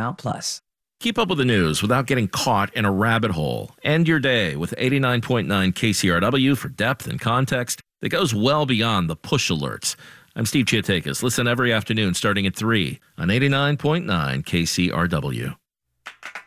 Paramount Plus. Keep up with the news without getting caught in a rabbit hole. End your day with 89.9 KCRW for depth and context that goes well beyond the push alerts. I'm Steve Chiatakis. Listen every afternoon starting at 3 on 89.9 KCRW.